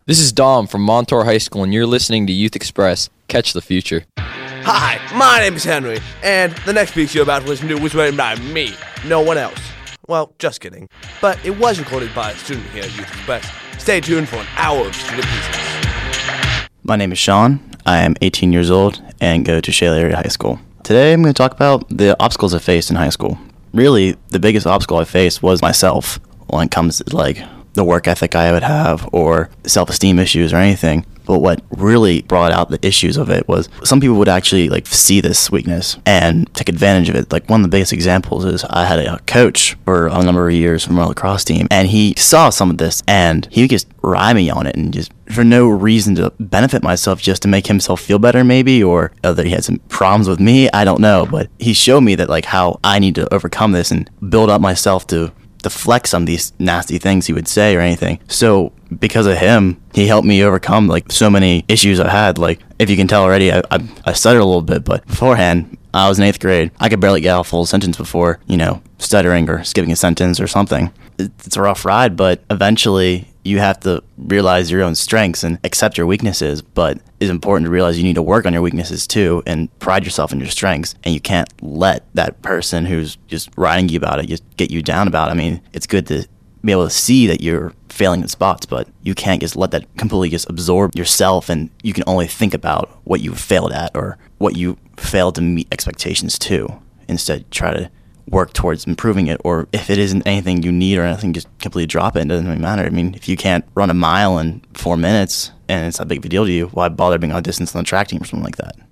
This is Dom from Montour High School, and you're listening to Youth Express. Catch the future. Hi, my name is Henry, and the next piece you're about to listen to was written by me, no one else. Well, just kidding. But it was recorded by a student here at Youth Express. Stay tuned for an hour of student pieces. My name is Sean. I am 18 years old and go to Shale Area High School. Today I'm going to talk about the obstacles I faced in high school. Really, the biggest obstacle I faced was myself when it comes to like the work ethic I would have or self-esteem issues or anything. But what really brought out the issues of it was some people would actually like see this weakness and take advantage of it. Like one of the biggest examples is I had a coach for a number of years from our lacrosse team, and he saw some of this and he would just ride me on it and just for no reason to benefit myself, just to make himself feel better maybe, or that he had some problems with me. I don't know, but he showed me that like how I need to overcome this and build up myself to deflect some of these nasty things he would say or anything. So because of him, he helped me overcome like so many issues I had. Like if you can tell already, I stuttered a little bit, but beforehand, I was in 8th grade. I could barely get out a full sentence before, stuttering or skipping a sentence or something. It's a rough ride, but eventually you have to realize your own strengths and accept your weaknesses, but it's important to realize you need to work on your weaknesses too and pride yourself in your strengths, and you can't let that person who's just riding you about it just get you down about it. I mean, it's good to be able to see that you're failing in spots, but you can't just let that completely just absorb yourself, and you can only think about what you failed at or what you failed to meet expectations to. Instead, try to work towards improving it, or if it isn't anything you need or anything, just completely drop it. It doesn't really matter. I mean, if you can't run a mile in 4 minutes and it's not a big of a deal to you, why bother being on a distance on the track team or something like that?